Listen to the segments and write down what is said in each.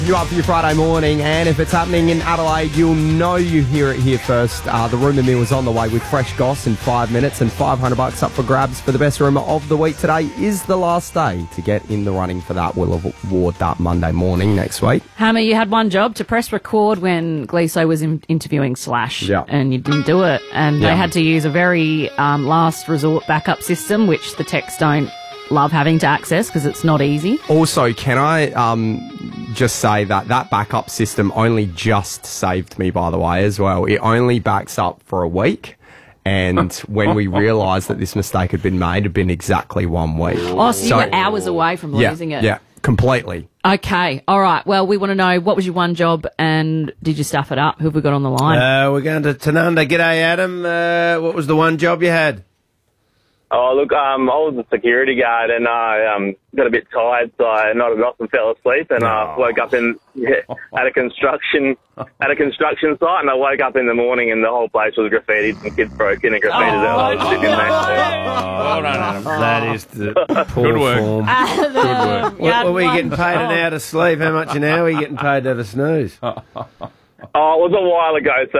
You up for your Friday morning, and if it's happening in Adelaide, you'll know you hear it here first. The Rumour Mill is on the way with fresh goss in 5 minutes and $500 up for grabs for the best rumour of the week. Today is the last day to get in the running for that. We'll award that Monday morning next week. Hammer, you had one job to press record when Gleeso was interviewing Slash, and you didn't do it, and they had to use a very last resort backup system, which the techs don't love having to access because it's not easy. Also, can I just say that backup system only just saved me, by the way, as well. It only backs up for a week. And when we realised that this mistake had been made, it had been exactly 1 week. Oh, so you were hours away from losing it. Yeah, completely. Okay, all right. Well, we want to know, what was your one job and did you stuff it up? Who have we got on the line? We're going to Tanunda. G'day, Adam. What was the one job you had? Oh, look, I was a security guard and I got a bit tired, so I nodded off and fell asleep, and I woke up at a construction site, and I woke up in the morning and the whole place was graffitied and kids broke in and graffitied I was sitting in there. Well done, Adam. That is the poor Good work. form. Good work. What were you getting paid an hour to sleep? How much an hour were you getting paid to have a snooze? Oh, it was a while ago, so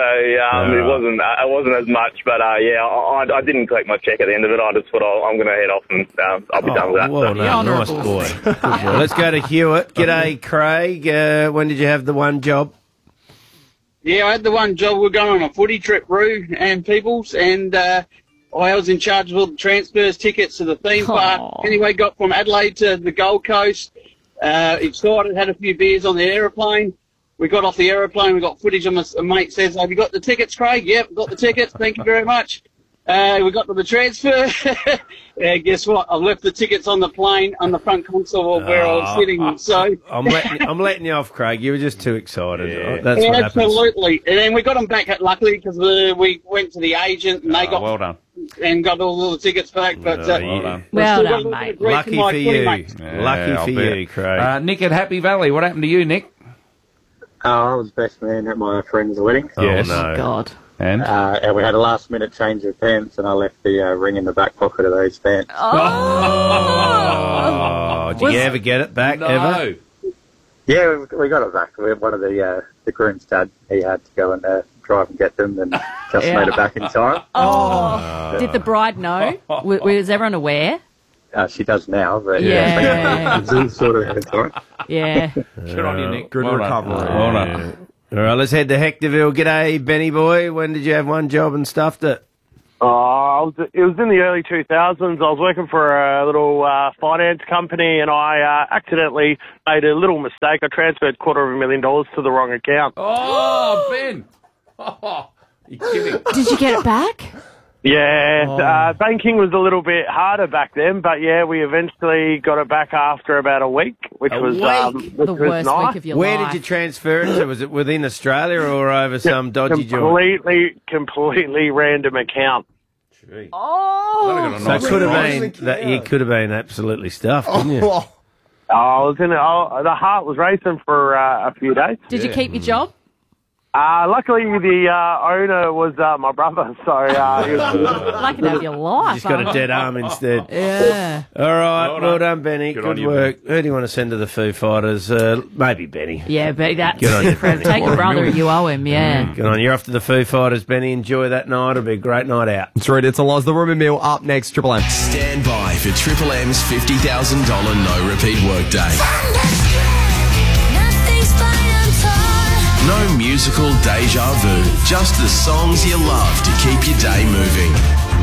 it wasn't as much, but I didn't collect my check at the end of it. I just thought I'm going to head off and I'll be done with that. Well done, nice boy. Good boy. Let's go to Hewitt. G'day, Craig. When did you have the one job? Yeah, I had the one job. We're going on a footy trip, Roo and Peoples, and I was in charge of all the transfers, tickets to the theme park. Anyway, got from Adelaide to the Gold Coast. Excited, had a few beers on the aeroplane. We got off the aeroplane, we got footage, and a mate says, "Have you got the tickets, Craig?" "Yep, got the tickets, thank you very much." We got to the transfer. Guess what? I left the tickets on the plane on the front console of where I was sitting. So I'm letting you off, Craig. You were just too excited. That's what happens. Absolutely. And then we got them back, luckily, because we went to the agent and they got well done. And got all the tickets back. But well done. Well done, mate. Lucky for you. Lucky for you, Craig. Nick at Happy Valley, what happened to you, Nick? I was best man at my friend's wedding. Yes. Oh, no. God. And? And we had a last-minute change of pants, and I left the ring in the back pocket of those pants. Oh, did you ever get it back, ever? Yeah, we got it back. One of the groom's dad, he had to go and drive and get them, and just made it back in time. Did the bride know? Was everyone aware? She does now, but it's sort of it's all right. Yeah. Good on you, Nick. Good recovery. Well done. All right, let's head to Hectorville. G'day, Benny boy. When did you have one job and stuffed it? It was in the early 2000s. I was working for a little finance company, and I accidentally made a little mistake. I transferred $250,000 to the wrong account. Oh, Ben. Oh, you're kidding. Did you get it back? Yeah, banking was a little bit harder back then, but yeah, we eventually got it back after about a week, which was The worst nice. week of your Where life. did you transfer it to? Was it within Australia or over some dodgy joint? Completely random account. Oh! So it could have been that you could have been absolutely stuffed, couldn't you? I was in the heart was racing for a few days. Did you keep your job? Luckily, the owner was my brother, so he was Lucky to have your life. Just got a dead arm instead. Yeah. All right, well done, Benny. Good on Good you, work. Who do you want to send to the Foo Fighters? Maybe Benny. Yeah, but that's Good on you, different. Benny. Take a brother, you owe him, yeah. Good on. You're off to the Foo Fighters, Benny. Enjoy that night. It'll be a great night out. It's right, it's a loss. The Rumour Mill up next, Triple M. Stand by for Triple M's $50,000 no repeat workday. No musical deja vu, just the songs you love to keep your day moving.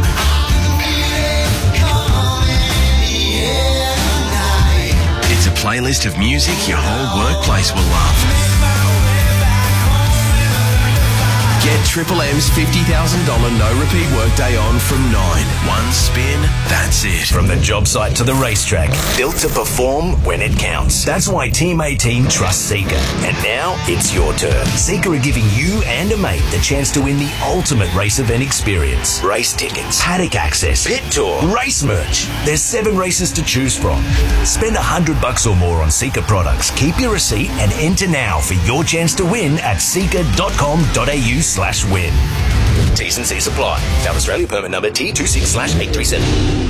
It's a playlist of music your whole workplace will love. Get Triple M's $50,000 no repeat workday on from 9. One spin, that's it. From the job site to the racetrack, built to perform when it counts. That's why Team 18 trusts Seeker. And now it's your turn. Seeker are giving you and a mate the chance to win the ultimate race event experience. Race tickets, paddock access, pit tour, race merch. There's 7 races to choose from. Spend $100 or more on Seeker products. Keep your receipt and enter now for your chance to win at seeker.com.au/win. T's and C's apply. South Australia permit number T26/837.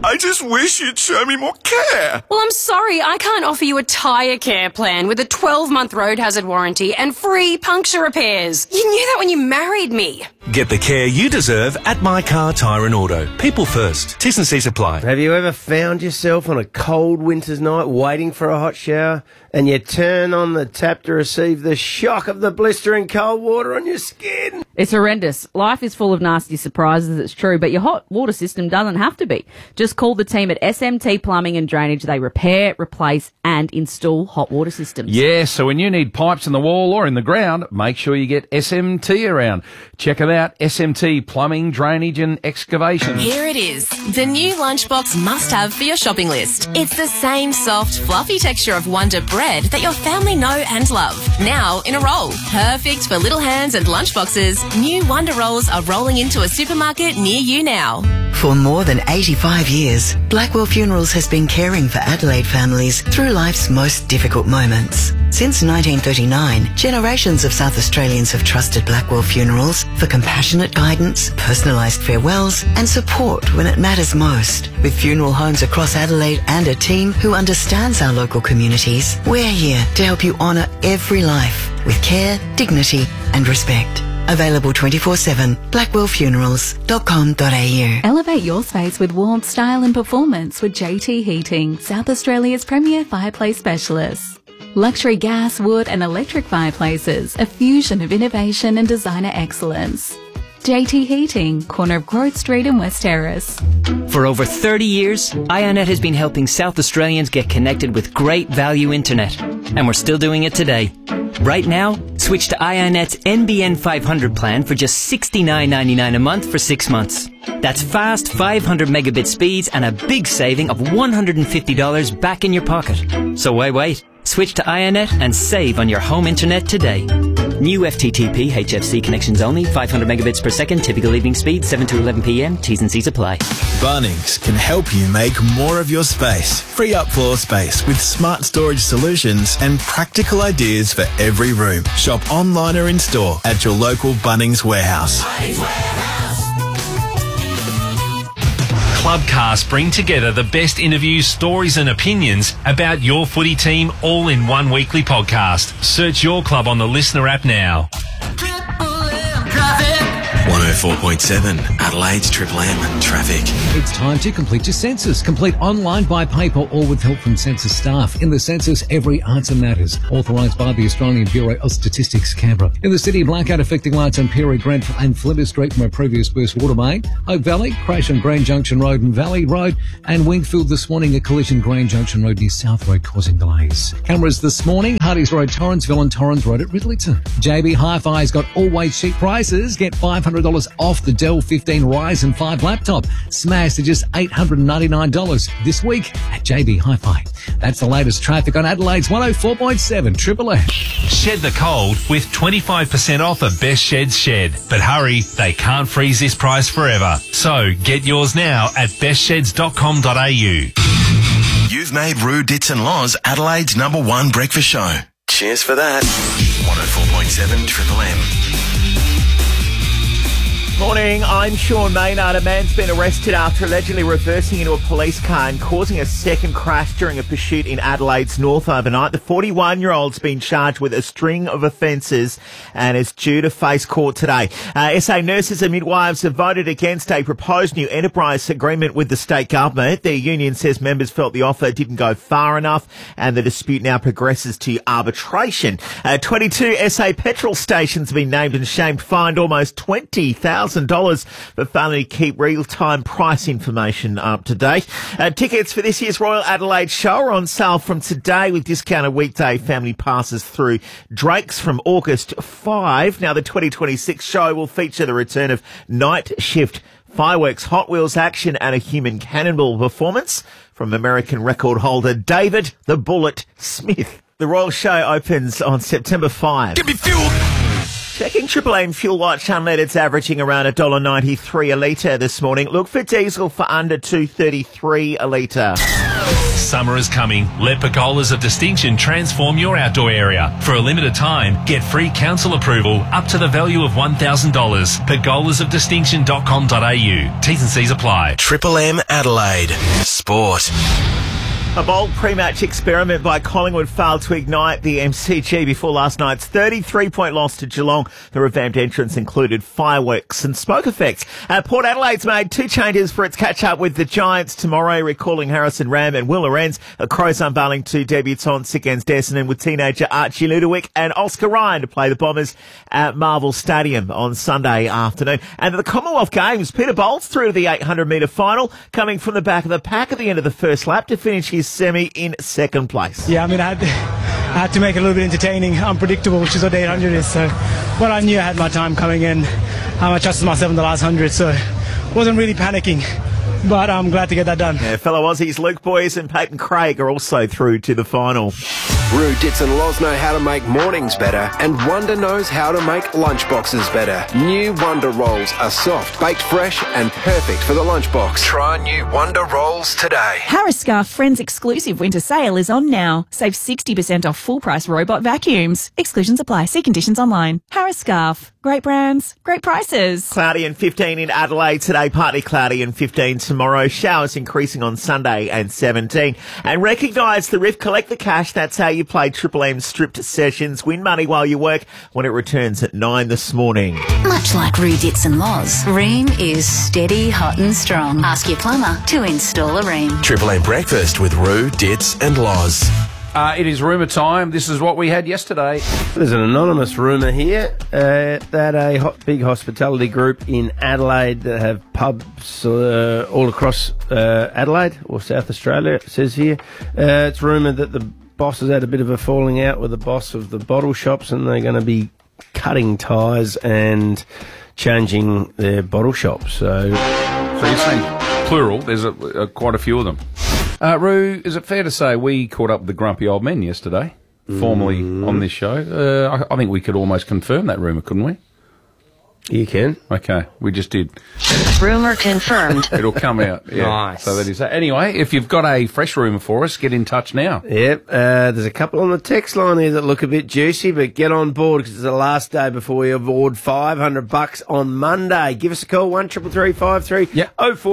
I just wish you'd show me more care. Well, I'm sorry, I can't offer you a tyre care plan with a 12-month road hazard warranty and free puncture repairs. You knew that when you married me. Get the care you deserve at My Car Tyre and Auto. People first. T's and C's apply. Have you ever found yourself on a cold winter's night waiting for a hot shower and you turn on the tap to receive the shock of the blistering cold water on your skin? It's horrendous. Life is full of nasty surprises, it's true, but your hot water system doesn't have to be. Just call the team at SMT Plumbing and Drainage. They repair, replace and install hot water systems. Yeah, so when you need pipes in the wall or in the ground, make sure you get SMT around. Check it out, SMT Plumbing, Drainage and Excavation. Here it is, the new lunchbox must-have for your shopping list. It's the same soft, fluffy texture of Wonder bread that your family know and love. Now in a roll. Perfect for little hands and lunchboxes. New Wonder Rolls are rolling into a supermarket near you now. For more than 85 years, Blackwell Funerals has been caring for Adelaide families through life's most difficult moments. Since 1939, generations of South Australians have trusted Blackwell Funerals for compassionate guidance, personalised farewells and support when it matters most. With funeral homes across Adelaide and a team who understands our local communities, we're here to help you honour every life with care, dignity and respect. Available 24/7, blackwellfunerals.com.au. Elevate your space with warmth, style and performance with JT Heating, South Australia's premier fireplace specialist. Luxury gas, wood and electric fireplaces, a fusion of innovation and designer excellence. JT Heating, corner of Grove Street and West Terrace. For over 30 years, Ionet has been helping South Australians get connected with great value internet. And we're still doing it today. Right now, switch to Ionet's NBN 500 plan for just $69.99 a month for 6 months. That's fast 500 megabit speeds and a big saving of $150 back in your pocket. So why wait? Switch to Ionet and save on your home internet today. New FTTP HFC connections only, 500 megabits per second, typical evening speed, 7 to 11 p.m. T's and C's apply. Bunnings can help you make more of your space. Free up floor space with smart storage solutions and practical ideas for every room. Shop online or in store at your local Bunnings warehouse. Clubcast bring together the best interviews, stories and opinions about your footy team all in one weekly podcast. Search your club on the Listener app now. 104.7 Adelaide's Triple M traffic. It's time to complete your census. Complete online, by paper or with help from census staff. In the census, every answer matters. Authorised by the Australian Bureau of Statistics, Canberra. In the city, blackout affecting lights on Peary, Grenfell and Flinders Street from a previous burst water main. Oak Valley, crash on Grand Junction Road and Valley Road. And Wingfield this morning, a collision Grand Junction Road near South Road causing delays. Cameras this morning, Hardies Road, Torrensville and Torrens Road at Ridleyton. JB Hi-Fi's got always cheap prices. Get $500 off the Dell 15 Ryzen 5 laptop. Smash to just $899 this week at JB Hi-Fi. That's the latest traffic on Adelaide's 104.7 Triple M. Shed the cold with 25% off at Best Shed's Shed. But hurry, they can't freeze this price forever. So get yours now at bestsheds.com.au. You've made Roo Dits and Laws Adelaide's #1 breakfast show. Cheers for that. 104.7 Triple M. Morning, I'm Sean Maynard. A man's been arrested after allegedly reversing into a police car and causing a second crash during a pursuit in Adelaide's north overnight. The 41-year-old's been charged with a string of offences and is due to face court today. SA nurses and midwives have voted against a proposed new enterprise agreement with the state government. The union says members felt the offer didn't go far enough and the dispute now progresses to arbitration. 22 SA petrol stations have been named and shamed, fined almost $20,000 for failing to keep real-time price information up to date. Tickets for this year's Royal Adelaide Show are on sale from today with discounted weekday family passes through Drake's from August 5. Now, the 2026 show will feature the return of Night Shift, fireworks, Hot Wheels action and a human cannonball performance from American record holder David the Bullet Smith. The Royal Show opens on September 5. Give me fuel! Checking Triple M Fuel Watch unleaded, it's averaging around $1.93 a litre this morning. Look for diesel for under $2.33 a litre. Summer is coming. Let Pergolas of Distinction transform your outdoor area. For a limited time, get free council approval up to the value of $1,000. Pergolasofdistinction.com.au. T's and C's apply. Triple M Adelaide. Sport. A bold pre-match experiment by Collingwood failed to ignite the MCG before last night's 33-point loss to Geelong. The revamped entrance included fireworks and smoke effects. Port Adelaide's made 2 changes for its catch-up with the Giants tomorrow, recalling Harrison Ram and Will Lorenz. The Crows unveiling 2 debutants against Essendon with teenager Archie Ludowick and Oscar Ryan to play the Bombers at Marvel Stadium on Sunday afternoon. And at the Commonwealth Games, Peter Bolt's through to the 800-metre final, coming from the back of the pack at the end of the first lap to finish his semi in second place. Yeah, I mean, I had to make it a little bit entertaining, unpredictable, which is what 800 is. So, well, I knew I had my time coming in. I trusted myself in the last 100, so wasn't really panicking. But I'm glad to get that done. Yeah, fellow Aussies Luke Boyes and Peyton Craig are also through to the final. Roo, Dits and Loz know how to make mornings better, and Wonder knows how to make lunchboxes better. New Wonder Rolls are soft, baked fresh, and perfect for the lunchbox. Try new Wonder Rolls today. Harris Scarf Friends exclusive winter sale is on now. Save 60% off full price robot vacuums. Exclusions apply. See conditions online. Harris Scarf. Great brands, great prices. Cloudy and 15 in Adelaide today, partly cloudy and 15 tomorrow. Showers increasing on Sunday and 17. And recognise the RIF, collect the cash. That's how you play Triple M stripped sessions. Win money while you work when it returns at 9 this morning. Much like Roo, Dits and Loz, Ream is steady, hot and strong. Ask your plumber to install a Ream. Triple M breakfast with Roo, Dits and Loz. It is rumour time. This is what we had yesterday. There's an anonymous rumour here that a big hospitality group in Adelaide that have pubs all across Adelaide or South Australia, it says here. It's rumoured that the boss has had a bit of a falling out with the boss of the bottle shops, and they're going to be cutting ties and changing their bottle shops. So you're saying plural? There's quite a few of them. Roo, is it fair to say we caught up with the grumpy old men yesterday, formally on this show? I think we could almost confirm that rumour, couldn't we? You can. Okay, we just did. Rumour confirmed. It'll come out. Yeah. Nice. So that is that. Anyway, if you've got a fresh rumour for us, get in touch now. Yep. There's a couple on the text line here that look a bit juicy, but get on board because it's the last day before we award $500 on Monday. Give us a call, 133353. Yep.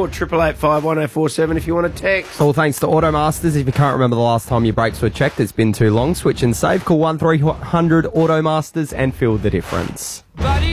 0488851047 if you want to text. All thanks to Automasters. If you can't remember the last time your brakes were checked, it's been too long. Switch and save. Call 1300 Automasters and feel the difference. Buddy